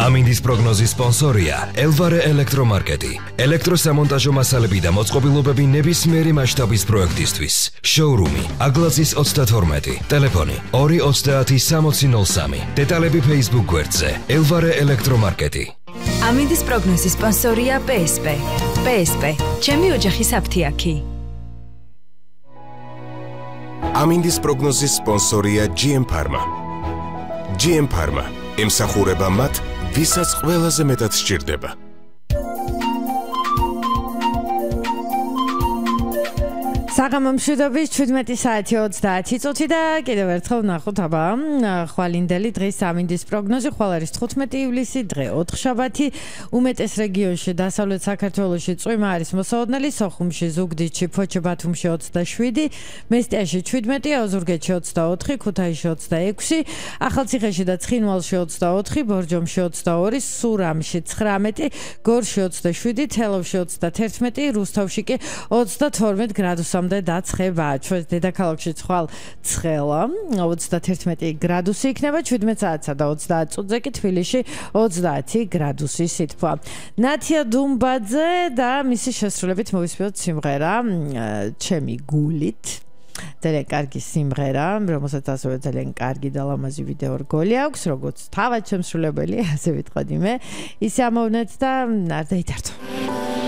ამინდის პროგნოზის სპონსორია ელვარე ელექტრომარკეტი. ელექტროსამონტაჟო მასალები და მოწყობილობები ნებისმიერი მასშტაბის პროექტისთვის. შოურუმი აგლაძის 32, ტელეფონი 230 დეტალები Facebook გვერდზე ელვარე ელექტრომარკეტი. ამინდის პროგნოზის სპონსორია PSP. PSP, ჩემი ოჯახის აფთიაქი. ამინდის პროგნოზის სპონსორია GM Pharma. GM Pharma ემსახურება მათ, ვისაც ყველაზე მეტად სჭირდება. საღამო მშვიდობის 17 საათი 30 წუთი და კიდევ ერთხელ ვნახოთ აბა ხვალინდელი დღის ამინდის პროგნოზი. ხვალ არის 15 ივლისი, დღე 4 შაბათი. უმეტეს რეგიონში დასავლეთ საქართველოში წვიმა არის მოსაოდნელი, სოხუმში, ზუგდიდში, ფოჩე ბათუმში 27, მესტიაში 17, ოზურგეთში 24, ქუთაისში 26, ახალციხეში და ცხინვალში 24, ბორჯომში 22, სურამში 19, გორში 27, თელავში 31, რუსთავში კი 32 გრადუსამდე დაცხება. ჩვენ დედაქალაქში ხვალ ცხელა 31 გრადუსი იქნება, 17 საათსა და 30 წუთზე კი თბილისში 30 გრადუსი სითბო. ნათია დუმბაძე და მისი შესრულებით მოვისმინოთ სიმღერა ჩემი გულით. ძალიან კარგი სიმღერა, რომელსაც ასევე ძალიან კარგი და ლამაზი ვიდეო რგოლი აქვს, როგორც თავად შემსრულებელი, ასე ვიტყოდი მე. ისე ამოვნეთ და არ დაითართო.